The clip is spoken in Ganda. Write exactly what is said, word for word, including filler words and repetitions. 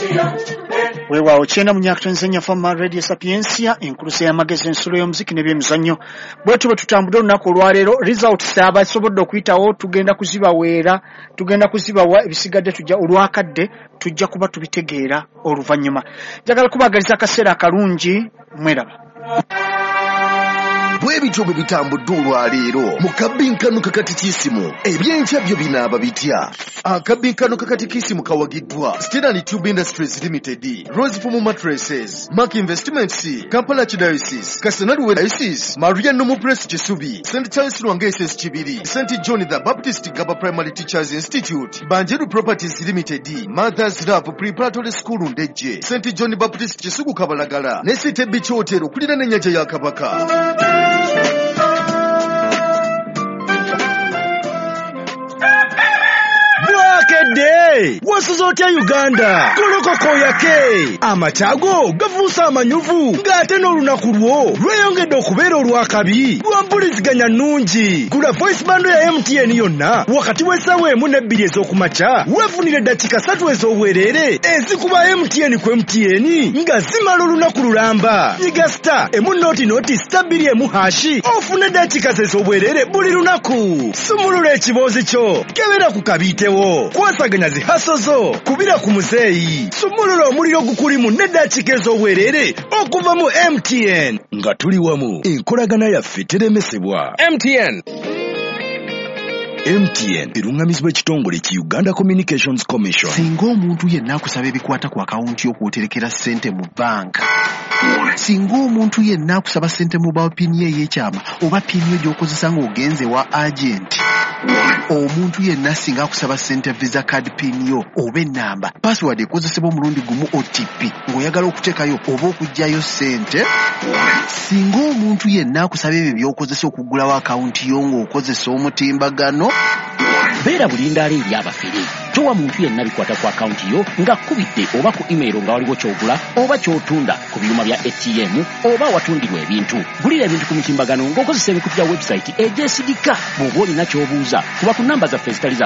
weewaawo kyenda mu myaka tonzenya fama radio sapiensia enkulusa y'amagezi ensulo y'omuziki n'ebyemizannyo bwetu bwe tutambudde olunaku olwaleero results abasobodde okuyitawo tugenda kuzibaweera tugenda kuzibawa ebisigadde tujja olwakadde tujja kuba tubitegeera oluvannyuma njagala kubaagaliza akaseera akalungi mweraba bwebityo bwe bitambudde olwaleero mu kabbinkano kakatikiisimu ebyenkya byo binaaba bitya akabbinkano kakatikiisimu kawagiddwa Stanley Tube Industries Limited, Rose Fumu Mattresses, Mark Investments, Kampala Archdiocese, Kasanali Diocese, Maria Nomu Press Kisubi, Saint Charles Lwangeses Kibiri, Saint John the Baptist Gaba Primary Teachers Institute, Banjeru Properties Limited, Mother's Love Preparatory School Ndejje, Saint John Baptist Kisugu Kabalagala, ne Sitebbi Kyotero kulira n'ennyanja ya Kabaka. Bwakedde wasuzotya Uganda kolokoko yake amatago gavuusa amanyuvu ng'ate n'olunaku lwo lweyongedde okubeera olwakabi lwampuliziganya nnungi. Gula voice bando ya M T N yonna wakati w'essaawa emu n'ebbiri ez'okumakya weefunire eddakiika ssatu ez'obwereere ezikuba M T N ku M T N nga zimala olunaku lulamba. Nyiga star emu noti noti star bbiri emu hashi ofune eddakiika ez'obwereere buli lunaku. Sumulula ekiboozi kyo kebera ku kabiitewo kwasaganya zihaso zo kubira ku muzeeyi. Sumulula omuliro gukulimu n'eddakiika ez'obwereere okuva mu M T N nga tuli wamu enkolagana yaffe teremesebwa. M T N M T N erungamizibwa ekitongole ki Uganda Communications Commission. Singa omuntu yenna akusaba ebikwata ku akawunti y'okwoterekera ssente mu banka, singa omuntu yenna akusaba ssente mu bawa pini ye ey'ekyama oba pini yo gy'okozesa ng'ogenze wa agenti, omuntu yenna singa akusaba ssente visa card pin yo oba ennamba password ekozesebwa omulundi gumu O T P ng'oyagala okuteekayo oba okuggyayo ssente, singa omuntu yenna akusaba ebyo by'okozesa okugulawo akawunti yo ng'okozesa omutimbagano, beera bulindaala eri abafere. Towa muntu yenna bikwata ku akawunti yo nga kubidde oba ku email nga waliwo kyogula oba kyotunda ku byuma bya A T M oba watundirwa ebintu. Gulira ebintu ku mutimbagano ng'okozesa emikutu gya website egyesigika. Bw'oba olina ky'obuuza kuba ku namba zaffe ezitali za